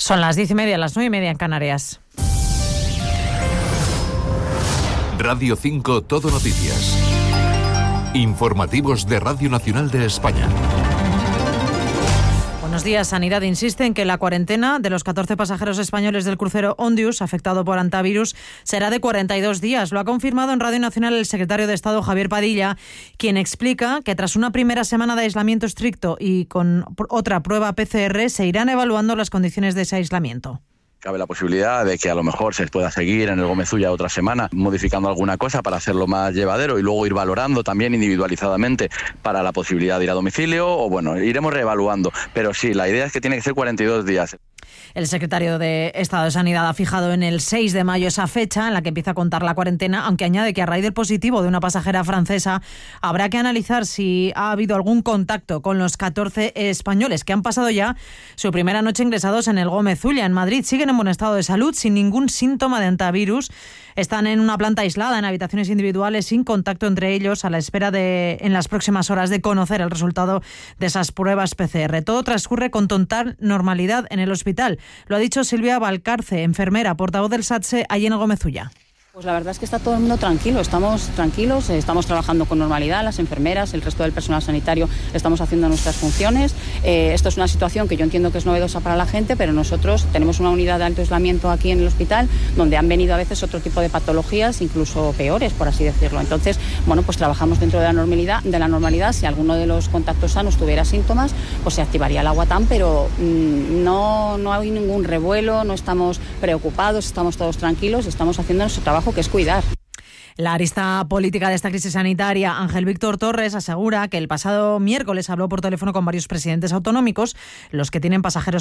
Son las 10:30, las 9:30 en Canarias. Radio 5 Todo Noticias. Informativos de Radio Nacional de España. Buenos días. Sanidad insiste en que la cuarentena de los 14 pasajeros españoles del crucero Ondius, afectado por hantavirus, será de 42 días. Lo ha confirmado en Radio Nacional el secretario de Estado, Javier Padilla, quien explica que tras una primera semana de aislamiento estricto y con otra prueba PCR, se irán evaluando las condiciones de ese aislamiento. Cabe la posibilidad de que a lo mejor se pueda seguir en el Gómez Ulla otra semana modificando alguna cosa para hacerlo más llevadero y luego ir valorando también individualizadamente para la posibilidad de ir a domicilio o bueno, iremos reevaluando. Pero sí, la idea es que tiene que ser 42 días. El secretario de Estado de Sanidad ha fijado en el 6 de mayo esa fecha en la que empieza a contar la cuarentena, aunque añade que a raíz del positivo de una pasajera francesa habrá que analizar si ha habido algún contacto con los 14 españoles que han pasado ya su primera noche ingresados en el Gómez Ulla, en Madrid. Siguen en buen estado de salud, sin ningún síntoma de hantavirus. Están en una planta aislada, en habitaciones individuales, sin contacto entre ellos, a la espera de, en las próximas horas, de conocer el resultado de esas pruebas PCR. Todo transcurre con total normalidad en el hospital. Lo ha dicho Silvia Valcarce, enfermera, portavoz del SATSE, allí en el Gómez Ulla. Pues la verdad es que está todo el mundo tranquilo, estamos tranquilos, estamos trabajando con normalidad, las enfermeras, el resto del personal sanitario estamos haciendo nuestras funciones. Esto es una situación que yo entiendo que es novedosa para la gente, pero nosotros tenemos una unidad de alto aislamiento aquí en el hospital donde han venido a veces otro tipo de patologías, incluso peores, por así decirlo. Entonces, bueno, pues trabajamos dentro de la normalidad. Si alguno de los contactos sanos tuviera síntomas, pues se activaría el aguatán, pero no hay ningún revuelo, no estamos preocupados, estamos todos tranquilos, estamos haciendo nuestro trabajo, que es cuidar. La arista política de esta crisis sanitaria, Ángel Víctor Torres, asegura que el pasado miércoles habló por teléfono con varios presidentes autonómicos, los que tienen pasajeros